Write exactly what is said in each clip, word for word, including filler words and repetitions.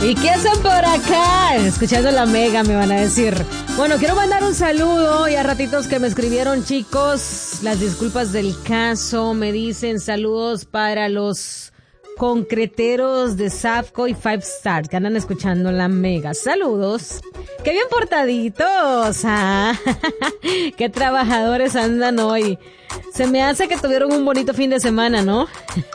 ¿Y qué hacen por acá? Escuchando la Mega, me van a decir. Bueno, quiero mandar un saludo y a ratitos que me escribieron, chicos. Las disculpas del caso. Me dicen saludos para los concreteros de Safco y Five Stars que andan escuchando la Mega. Saludos. ¡Qué bien portaditos! ¿Ah? ¡Qué trabajadores andan hoy! Se me hace que tuvieron un bonito fin de semana, ¿no?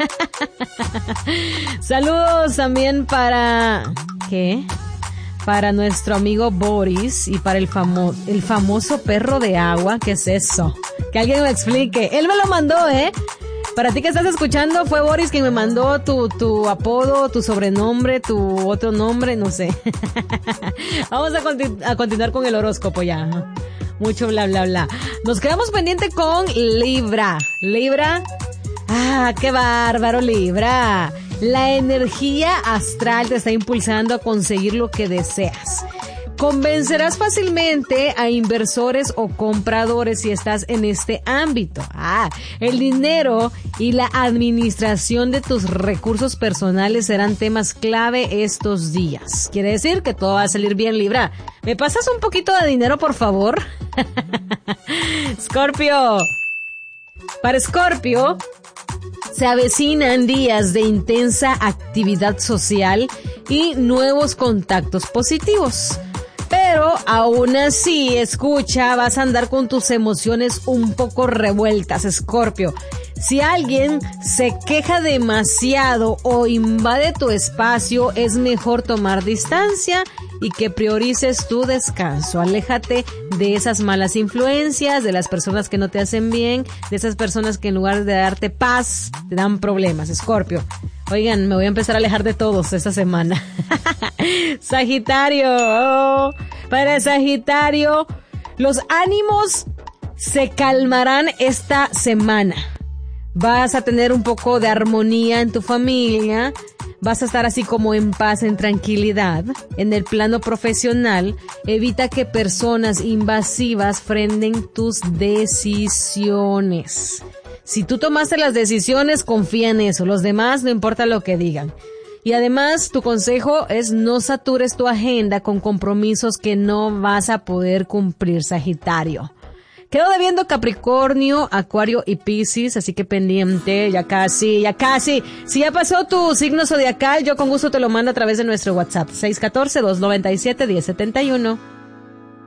Saludos también para... ¿Qué? Para nuestro amigo Boris y para el, famo... el famoso perro de agua. ¿Qué es eso? Que alguien me explique. Él me lo mandó, ¿eh? Para ti que estás escuchando, fue Boris quien me mandó tu, tu apodo, tu sobrenombre, tu otro nombre, no sé. Vamos a, continu- a continuar con el horóscopo ya. Mucho bla, bla, bla. Nos quedamos pendiente con Libra. Libra. Ah, qué bárbaro, Libra. La energía astral te está impulsando a conseguir lo que deseas. Convencerás fácilmente a inversores o compradores si estás en este ámbito. Ah, el dinero y la administración de tus recursos personales serán temas clave estos días. Quiere decir que todo va a salir bien, Libra. ¿Me pasas un poquito de dinero, por favor? Scorpio. Para Scorpio, se avecinan días de intensa actividad social y nuevos contactos positivos. Pero aún así, escucha, vas a andar con tus emociones un poco revueltas, Scorpio. Si alguien se queja demasiado o invade tu espacio, es mejor tomar distancia y que priorices tu descanso. Aléjate de esas malas influencias, de las personas que no te hacen bien, de esas personas que en lugar de darte paz, te dan problemas, Scorpio. Oigan, me voy a empezar a alejar de todos esta semana. Sagitario. Oh, para Sagitario, los ánimos se calmarán esta semana. Vas a tener un poco de armonía en tu familia. Vas a estar así como en paz, en tranquilidad. En el plano profesional, evita que personas invasivas frenen tus decisiones. Si tú tomaste las decisiones, confía en eso. Los demás, no importa lo que digan. Y además, tu consejo es no satures tu agenda con compromisos que no vas a poder cumplir, Sagitario. Quedo debiendo Capricornio, Acuario y Piscis, así que pendiente, ya casi, ya casi. Si ya pasó tu signo zodiacal, yo con gusto te lo mando a través de nuestro WhatsApp, seis uno cuatro, dos nueve siete, uno cero siete uno.